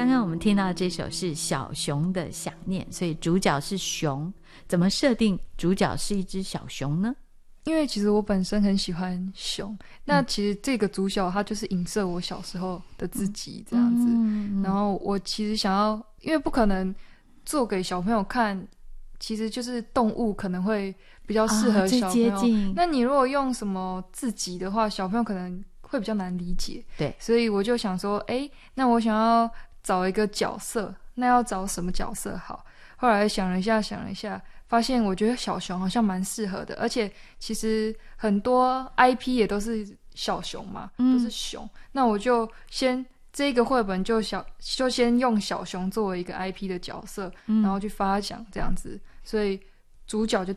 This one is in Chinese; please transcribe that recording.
刚我们听到的这首是小熊的想念，所以主角是熊，怎么设定主角是一只小熊呢？ 因为其实我本身很喜欢熊，那其实这个主角他就是影射我小时候的自己这样子，然后我其实想要，因为不可能做给小朋友看，其实就是动物可能会比较适合小朋友， 最接近， 那你如果用什么自己的话，小朋友可能会比较难理解， 对， 所以我就想说，那我想要找一个角色，那要找什么角色好？后来想了一下，发现我觉得小熊好像蛮适合的，而且其实很多 IP 也都是小熊嘛，都是熊。那我就先这个绘本就先用小熊作为一个 IP 的角色，然后去发想这样子，所以主角就